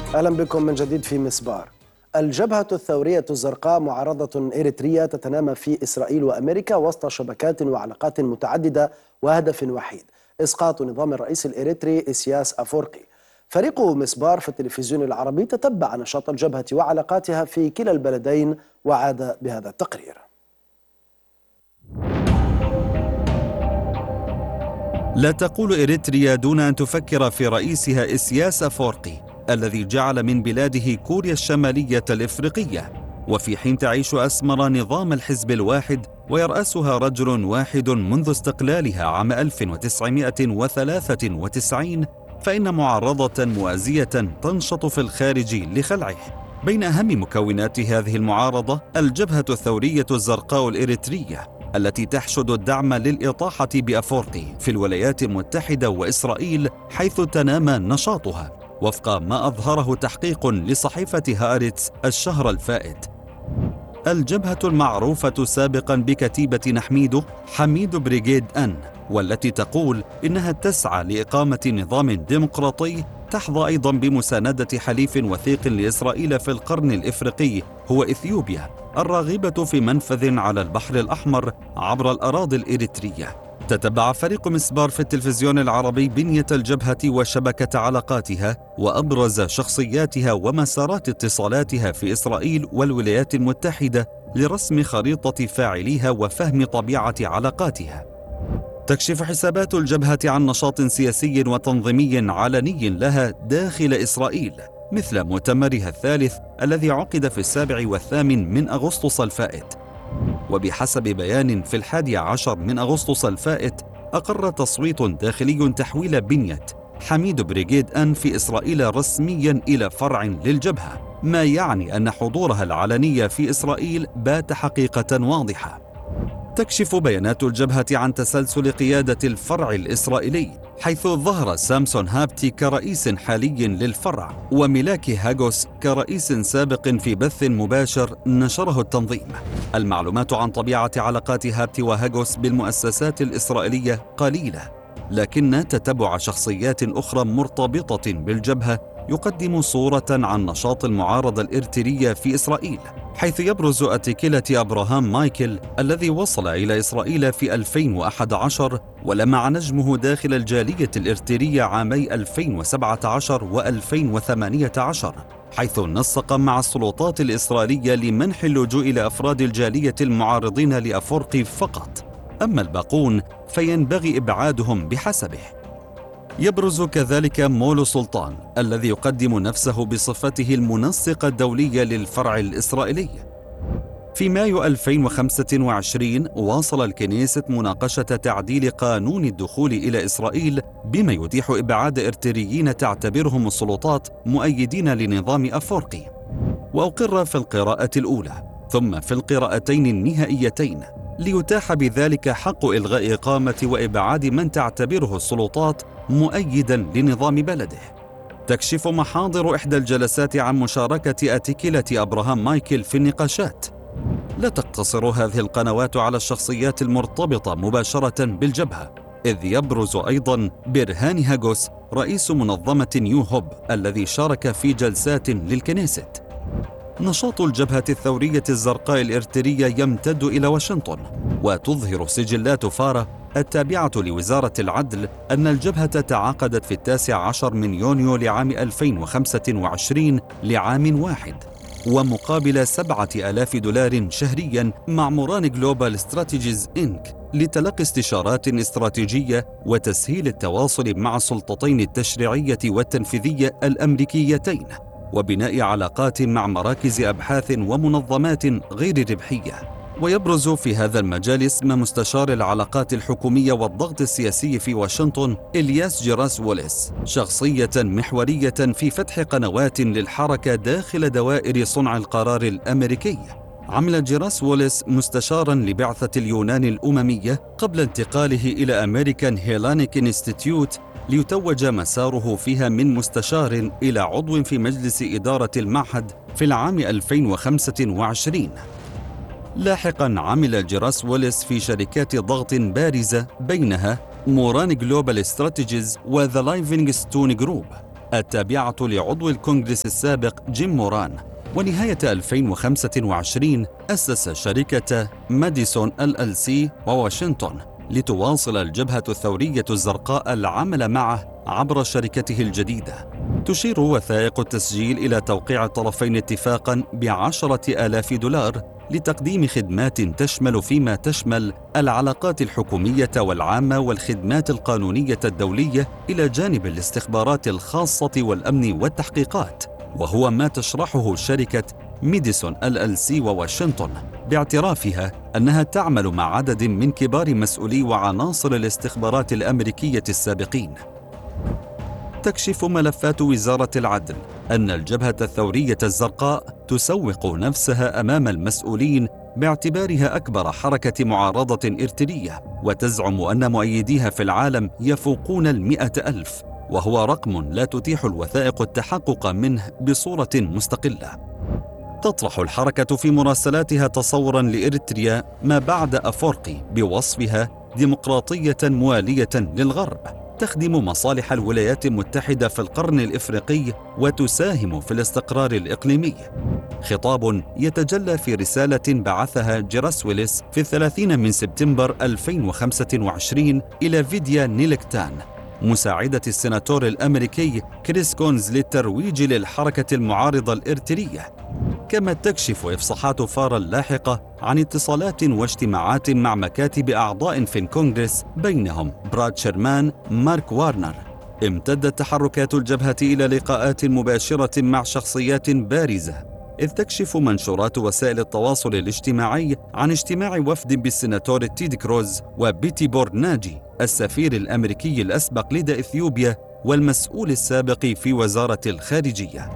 أهلا بكم من جديد في مسبار. الجبهة الثورية الزرقاء معارضة إريترية تتنامى في إسرائيل وأمريكا وسط شبكات وعلاقات متعددة وهدف وحيد: إسقاط نظام الرئيس الإريتري إسياس أفورقي. فريق مسبار في التلفزيون العربي تتبع نشاط الجبهة وعلاقاتها في كلا البلدين وعاد بهذا التقرير. لا تقول إريتريا دون أن تفكر في رئيسها إسياس أفورقي الذي جعل من بلاده كوريا الشمالية الإفريقية، وفي حين تعيش أسمر نظام الحزب الواحد ويرأسها رجل واحد منذ استقلالها عام 1993، فإن معارضة موازية تنشط في الخارج لخلعه. بين أهم مكونات هذه المعارضة الجبهة الثورية الزرقاء الإريترية التي تحشد الدعم للإطاحة بأفورقي في الولايات المتحدة وإسرائيل، حيث تنامى نشاطها وفق ما أظهره تحقيق لصحيفة هارتز الشهر الفائت. الجبهة المعروفة سابقا بكتيبة نحميدو حميد بريغيد أن، والتي تقول إنها تسعى لإقامة نظام ديمقراطي، تحظى أيضا بمساندة حليف وثيق لإسرائيل في القرن الإفريقي هو إثيوبيا، الراغبة في منفذ على البحر الأحمر عبر الأراضي الإريترية. تتبع فريق مسبار في التلفزيون العربي بنية الجبهة وشبكة علاقاتها وأبرز شخصياتها ومسارات اتصالاتها في إسرائيل والولايات المتحدة لرسم خريطة فاعليها وفهم طبيعة علاقاتها. تكشف حسابات الجبهة عن نشاط سياسي وتنظيمي علني لها داخل إسرائيل، مثل مؤتمرها الثالث الذي عقد في 7 و8 أغسطس الفائت. وبحسب بيان في 11 أغسطس الفائت، أقر تصويت داخلي تحويل بنية حميد بريغيد أن في إسرائيل رسميا إلى فرع للجبهة، ما يعني أن حضورها العلني في إسرائيل بات حقيقة واضحة. تكشف بيانات الجبهة عن تسلسل قيادة الفرع الإسرائيلي، حيث ظهر سامسون هابتي كرئيس حالي للفرع، وميلاكي هاغوس كرئيس سابق في بث مباشر نشره التنظيم. المعلومات عن طبيعة علاقات هابتي وهاغوس بالمؤسسات الإسرائيلية قليلة، لكن تتبع شخصيات أخرى مرتبطة بالجبهة يقدم صورة عن نشاط المعارضة الإريترية في إسرائيل، حيث يبرز أتيكيلة أبراهام مايكل الذي وصل إلى إسرائيل في 2011 ولمع نجمه داخل الجالية الإريترية عامي 2017 و2018، حيث نسق مع السلطات الإسرائيلية لمنح اللجوء لأفراد الجالية المعارضين لأفورقي فقط، أما الباقون فينبغي إبعادهم بحسبه. يبرز كذلك مولو سلطان الذي يقدم نفسه بصفته المنسق الدولي للفرع الإسرائيلي. في مايو 2025 واصل الكنيست مناقشة تعديل قانون الدخول إلى إسرائيل بما يتيح إبعاد إريتريين تعتبرهم السلطات مؤيدين لنظام أفورقي، وأقر في القراءة الأولى ثم في القراءتين النهائيتين، ليتاح بذلك حق إلغاء إقامة وإبعاد من تعتبره السلطات مؤيداً لنظام بلده. تكشف محاضر إحدى الجلسات عن مشاركة أتيكيلة أبراهام مايكل في النقاشات. لا تقتصر هذه القنوات على الشخصيات المرتبطة مباشرة بالجبهة، إذ يبرز أيضاً برهان هاغوس رئيس منظمة نيو هوب الذي شارك في جلسات للكنيست. نشاط الجبهة الثورية الزرقاء الإريترية يمتد إلى واشنطن، وتظهر سجلات فارة التابعة لوزارة العدل أن الجبهة تعاقدت في 19 يونيو لعام 2025 لعام واحد، ومقابل $7,000 شهرياً مع موران جلوبال استراتيجيز إنك لتلقي استشارات استراتيجية وتسهيل التواصل مع السلطتين التشريعية والتنفيذية الأمريكيتين، وبناء علاقات مع مراكز أبحاث ومنظمات غير ربحية. ويبرز في هذا المجال اسم مستشار العلاقات الحكومية والضغط السياسي في واشنطن إلياس جراس ووليس، شخصية محورية في فتح قنوات للحركة داخل دوائر صنع القرار الأمريكي. عمل جراس ووليس مستشاراً لبعثة اليونان الأممية قبل انتقاله إلى أمريكان هيلانيك انستيتيوت، ليتوج مساره فيها من مستشار إلى عضو في مجلس إدارة المعهد في العام 2025. لاحقاً عمل جراس ووليس في شركات ضغط بارزة بينها موران جلوبال استراتيجيز وذا لايفينغستون جروب. التابعة لعضو الكونغرس السابق جيم موران. ونهاية 2025 أسس شركة ماديسون LLC وواشنطن لتواصل الجبهة الثورية الزرقاء العمل معه عبر شركته الجديدة. تشير وثائق التسجيل إلى توقيع الطرفين اتفاقاً ب10,000 دولار لتقديم خدمات تشمل فيما تشمل العلاقات الحكومية والعامة والخدمات القانونية الدولية إلى جانب الاستخبارات الخاصة والأمن والتحقيقات، وهو ما تشرحه شركة ميديسون LLC وواشنطن باعترافها أنها تعمل مع عدد من كبار مسؤولي وعناصر الاستخبارات الأمريكية السابقين. تكشف ملفات وزارة العدل أن الجبهة الثورية الزرقاء تسوق نفسها أمام المسؤولين باعتبارها أكبر حركة معارضة إرترية، وتزعم أن مؤيديها في العالم يفوقون 100,000، وهو رقم لا تتيح الوثائق التحقق منه بصورة مستقلة. تطرح الحركة في مراسلاتها تصوراً لإريتريا ما بعد أفورقي بوصفها ديمقراطية موالية للغرب، تخدم مصالح الولايات المتحدة في القرن الإفريقي وتساهم في الاستقرار الإقليمي. خطاب يتجلى في رسالة بعثها جيراسويلس في 30 من سبتمبر 2025 إلى فيديا نيلكتان مساعدة السيناتور الأمريكي كريس كونز للترويج للحركة المعارضة الإرترية. كما تكشف إفصاحات فار اللاحقة عن اتصالات واجتماعات مع مكاتب أعضاء في الكونغرس بينهم براد شيرمان مارك وارنر. امتدت تحركات الجبهة إلى لقاءات مباشرة مع شخصيات بارزة، إذ تكشف منشورات وسائل التواصل الاجتماعي عن اجتماع وفد بالسيناتور تيد كروز وبيتي بورناجي السفير الأمريكي الأسبق لدى إثيوبيا والمسؤول السابق في وزارة الخارجية.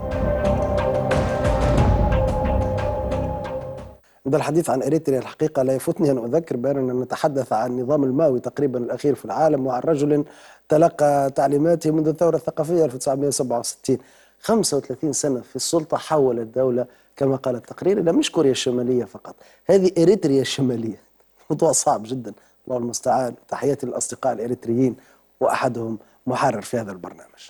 عند الحديث عن إريتريا الحقيقة لا يفوتني أن أذكر بأننا نتحدث عن النظام الماوي تقريبا الأخير في العالم، وعن رجل تلقى تعليماته منذ الثورة الثقافية 1967. 35 سنة في السلطة، حول الدولة كما قال التقرير إلى مش كوريا الشمالية فقط، هذه إريتريا الشمالية. موضوع صعب جدا، الله المستعان. تحياتي للأصدقاء الإريتريين وأحدهم محرر في هذا البرنامج.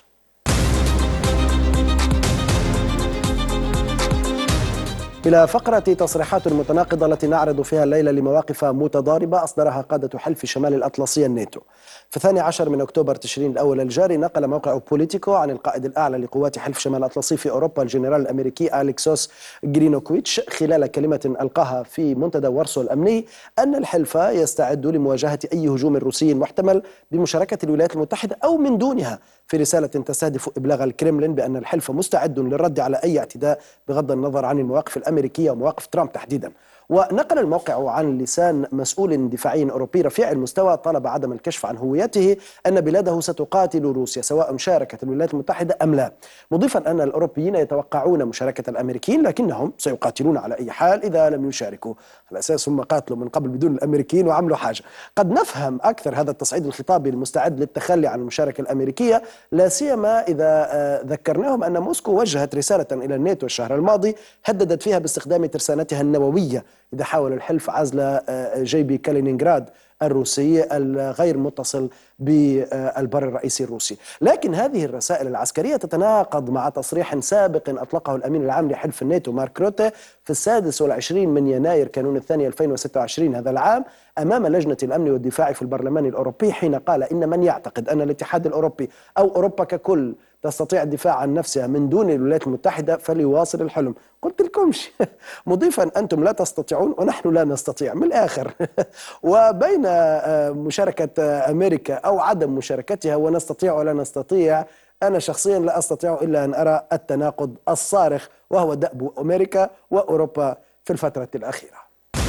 إلى فقرة تصريحات متناقضة التي نعرض فيها الليلة لمواقف متضاربة أصدرها قادة حلف شمال الأطلسي الناتو. في 12 من أكتوبر تشرين الأول الجاري نقل موقع بوليتيكو عن القائد الأعلى لقوات حلف شمال الأطلسي في أوروبا الجنرال الأمريكي أليكسوس غرينوكويتش خلال كلمة ألقاها في منتدى وارسو الأمني أن الحلف يستعد لمواجهة أي هجوم روسي محتمل بمشاركة الولايات المتحدة أو من دونها، في رسالة تستهدف إبلاغ الكرملين بأن الحلف مستعد للرد على أي اعتداء بغض النظر عن المواقف الأمريكية ومواقف ترامب تحديدا. ونقل الموقع عن لسان مسؤول دفاعي أوروبي رفيع المستوى طلب عدم الكشف عن هويته أن بلاده ستقاتل روسيا سواء شاركت الولايات المتحدة أم لا، مضيفا أن الأوروبيين يتوقعون مشاركة الأمريكيين لكنهم سيقاتلون على أي حال إذا لم يشاركوا، على أساس هم قاتلوا من قبل بدون الأمريكيين وعملوا حاجة. قد نفهم أكثر هذا التصعيد الخطابي المستعد للتخلي عن المشاركة الأمريكية، لا سيما إذا ذكرناهم أن موسكو وجهت رسالة إلى الناتو الشهر الماضي هددت فيها باستخدام ترسانتها النووية إذا حاول الحلف عزل جيب كالينينغراد الروسي الغير متصل بالبر الرئيسي الروسي. لكن هذه الرسائل العسكرية تتناقض مع تصريح سابق أطلقه الأمين العام لحلف الناتو مارك روتي في 26 من يناير كانون الثاني 2026 هذا العام أمام لجنة الأمن والدفاع في البرلمان الأوروبي، حين قال إن من يعتقد أن الاتحاد الأوروبي أو أوروبا ككل تستطيع الدفاع عن نفسها من دون الولايات المتحدة فليواصل الحلم. قلت لكمش مضيفا أنتم لا تستطيعون ونحن لا نستطيع، من الآخر. وبين مشاركة أمريكا أو عدم مشاركتها ونستطيع ولا نستطيع، أنا شخصيا لا أستطيع إلا أن أرى التناقض الصارخ، وهو دأب أمريكا وأوروبا في الفترة الأخيرة.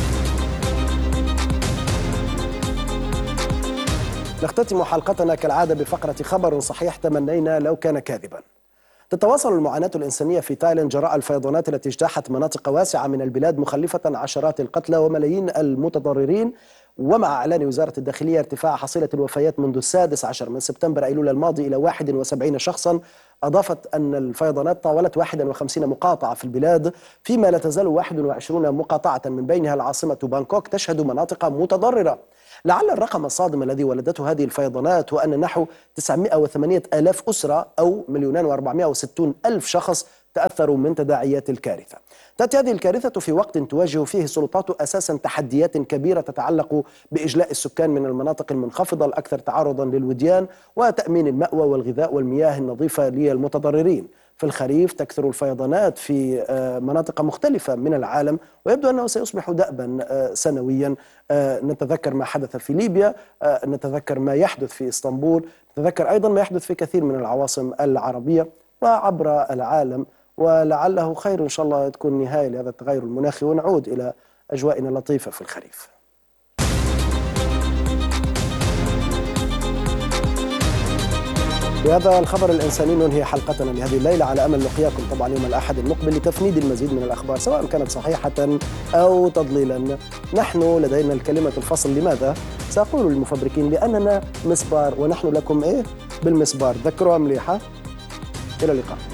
نختتم حلقتنا كالعادة بفقرة خبر صحيح تمنينا لو كان كاذبا. تتواصل المعاناة الإنسانية في تايلاند جراء الفيضانات التي اجتاحت مناطق واسعة من البلاد مخلفة عشرات القتلى وملايين المتضررين، ومع إعلان وزارة الداخلية ارتفاع حصيلة الوفيات منذ 16 من سبتمبر أيلول الماضي إلى 71 شخصا، أضافت أن الفيضانات طاولت 51 مقاطعة في البلاد، فيما لا تزال 21 مقاطعة من بينها العاصمة بانكوك تشهد مناطق متضررة. لعل الرقم الصادم الذي ولدته هذه الفيضانات هو أن نحو 908 ألاف أسرة أو 1,460,000 شخص تأثروا من تداعيات الكارثة. تأتي هذه الكارثة في وقت تواجه فيه السلطات أساسا تحديات كبيرة تتعلق بإجلاء السكان من المناطق المنخفضة الأكثر تعرضا للوديان وتأمين المأوى والغذاء والمياه النظيفة للمتضررين. في الخريف تكثر الفيضانات في مناطق مختلفة من العالم، ويبدو أنه سيصبح دأبا سنويا. نتذكر ما حدث في ليبيا، نتذكر ما يحدث في إسطنبول، نتذكر أيضا ما يحدث في كثير من العواصم العربية وعبر العالم. ولعله خير إن شاء الله تكون نهاية لهذا التغير المناخي ونعود إلى أجوائنا اللطيفة في الخريف. بهذا الخبر الإنساني ننهي حلقتنا لهذه الليلة، على أمل لقياكم طبعا يوم الأحد المقبل لتفنيد المزيد من الأخبار سواء كانت صحيحة أو تضليلا. نحن لدينا الكلمة الفصل. لماذا؟ سأقول للمفبركين لأننا مسبار ونحن لكم بالمسبار. ذكروها مليحة. إلى اللقاء.